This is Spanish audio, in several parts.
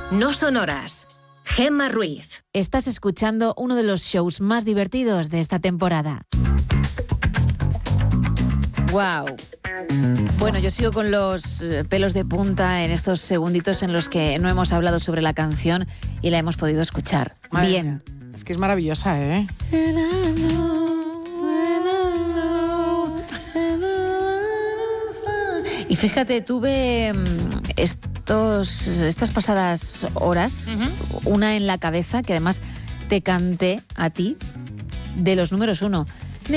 No son horas. Gemma Ruiz. Estás escuchando uno de los shows más divertidos de esta temporada. ¡Wow! Bueno, yo sigo con los pelos de punta en estos segunditos en los que no hemos hablado sobre la canción y la hemos podido escuchar. Madre Bien. mía. Es que es maravillosa, ¿eh? Y fíjate, tuve estas pasadas horas, una en la cabeza, que además te canté a ti, de los números 1.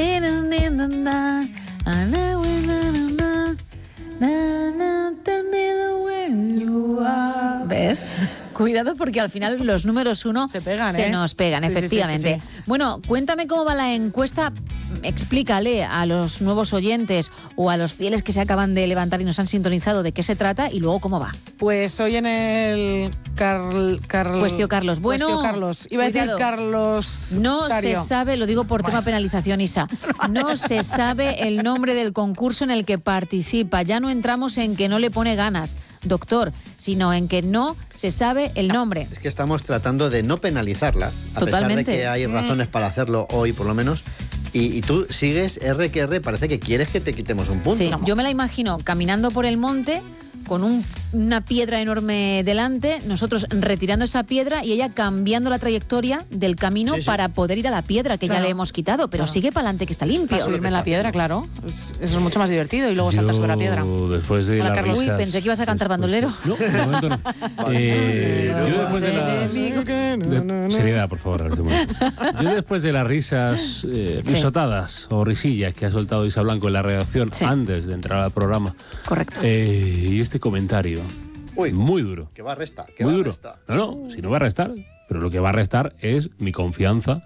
¿Ves? Cuidado porque al final los números 1 se pegan, nos pegan, sí, efectivamente. Sí. Bueno, cuéntame cómo va la encuesta. Explícale a los nuevos oyentes o a los fieles que se acaban de levantar y nos han sintonizado de qué se trata y luego cómo va. Pues hoy en el Cuestión Carlos. Bueno, Cuestión Carlos. Iba a decir cuidado. Carlos No Tario. se sabe, lo digo por tema penalización, Isa, no se sabe el nombre del concurso en el que participa. Ya no entramos en que no le pone ganas, doctor, sino en que no se sabe el nombre. Es que estamos tratando de no penalizarla, a Totalmente. pesar de que hay razones para hacerlo hoy, por lo menos. Y tú sigues R que R, parece que quieres que te quitemos un punto. Sí, yo me la imagino caminando por el monte con una piedra enorme delante, nosotros retirando esa piedra y ella cambiando la trayectoria del camino para poder ir a la piedra que ya le hemos quitado, pero sigue para adelante que está limpio. Para subirme en la piedra, claro. Eso es mucho más divertido y luego saltar sobre la piedra. Después de Hola, las Carlos. risas, Uy, pensé que ibas a cantar bandolero. No, de momento no. Yo después de las... Seriedad, por favor. Yo después de las risas risotadas o risillas que ha soltado Isa Blanco en la redacción antes de entrar al programa. Correcto. Y este comentario. Uy, muy duro. Que va a restar. Muy duro. No, si no va a restar. Pero lo que va a restar es mi confianza